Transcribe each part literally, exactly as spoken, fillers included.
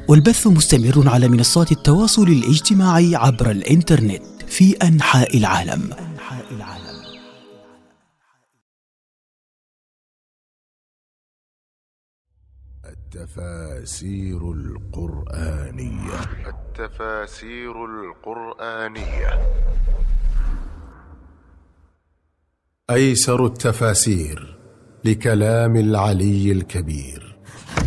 والبث مستمر على منصات التواصل الاجتماعي عبر الإنترنت في أنحاء العالم. التفاسير القرآنية. التفاسير القرآنية. أيسر التفاسير لكلام العلي الكبير،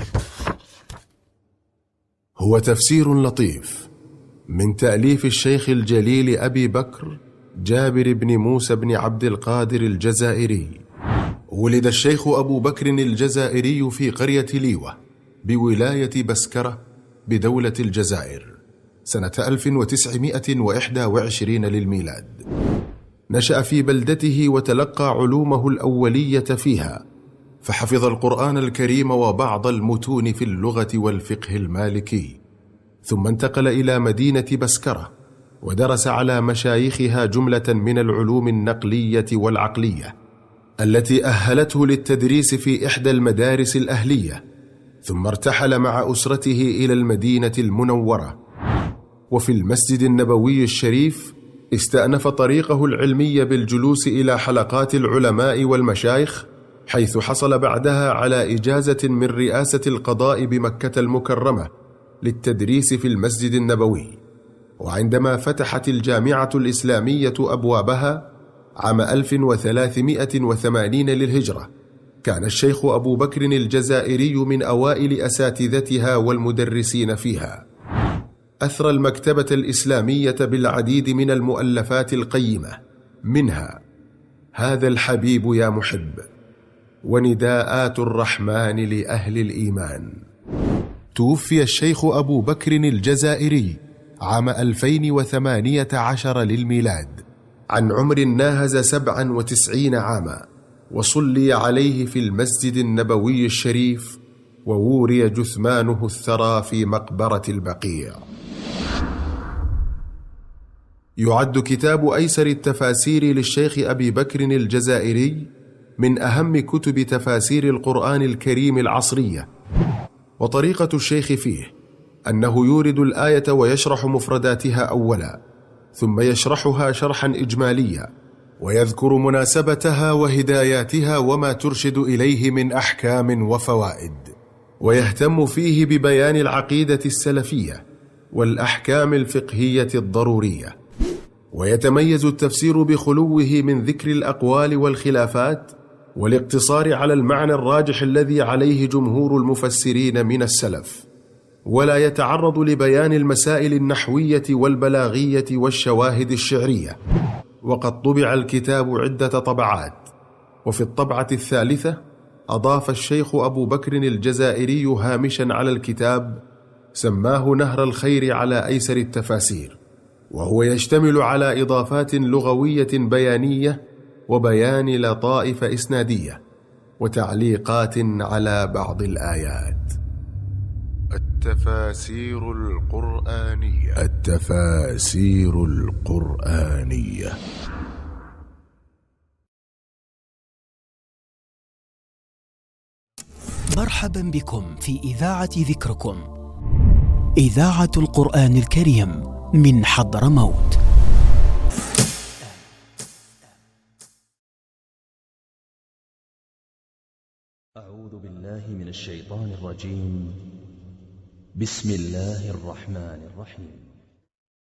هو تفسير لطيف من تأليف الشيخ الجليل أبي بكر جابر بن موسى بن عبد القادر الجزائري. ولد الشيخ أبو بكر الجزائري في قرية ليوة بولاية بسكرة بدولة الجزائر سنة ألف وتسعمائة وإحدى وعشرين للميلاد. نشأ في بلدته وتلقى علومه الأولية فيها، فحفظ القرآن الكريم وبعض المتون في اللغة والفقه المالكي، ثم انتقل إلى مدينة بسكرة ودرس على مشايخها جملة من العلوم النقلية والعقلية التي أهلته للتدريس في إحدى المدارس الأهلية، ثم ارتحل مع أسرته إلى المدينة المنورة. وفي المسجد النبوي الشريف استأنف طريقه العلمي بالجلوس إلى حلقات العلماء والمشايخ، حيث حصل بعدها على إجازة من رئاسة القضاء بمكة المكرمة للتدريس في المسجد النبوي. وعندما فتحت الجامعة الإسلامية أبوابها عام ألف وثلاثمائة وثمانين للهجرة، كان الشيخ أبو بكر الجزائري من أوائل أساتذتها والمدرسين فيها. أثرى المكتبة الإسلامية بالعديد من المؤلفات القيمة، منها هذا الحبيب يا محب، ونداءات الرحمن لأهل الإيمان. توفي الشيخ أبو بكر الجزائري عام ألفين وثمانية عشر للميلاد عن عمر ناهز سبعا وتسعين عاما، وصلي عليه في المسجد النبوي الشريف، ووري جثمانه الثرى في مقبرة البقيع. يعد كتاب أيسر التفاسير للشيخ أبي بكر الجزائري من أهم كتب تفاسير القرآن الكريم العصرية. وطريقة الشيخ فيه أنه يورد الآية ويشرح مفرداتها أولا، ثم يشرحها شرحا إجماليا، ويذكر مناسبتها وهداياتها وما ترشد إليه من أحكام وفوائد، ويهتم فيه ببيان العقيدة السلفية والأحكام الفقهية الضرورية. ويتميز التفسير بخلوه من ذكر الأقوال والخلافات والاقتصار على المعنى الراجح الذي عليه جمهور المفسرين من السلف، ولا يتعرض لبيان المسائل النحوية والبلاغية والشواهد الشعرية. وقد طبع الكتاب عدة طبعات، وفي الطبعة الثالثة أضاف الشيخ أبو بكر الجزائري هامشا على الكتاب سماه نهر الخير على أيسر التفاسير، وهو يشتمل على إضافات لغوية بيانية وبيان لطائف إسنادية وتعليقات على بعض الآيات. التفاسير القرآنية. التفاسير القرآنية. مرحبا بكم في إذاعة ذكركم، إذاعة القرآن الكريم من حضرموت. أعوذ بالله من الشيطان الرجيم. بسم الله الرحمن الرحيم.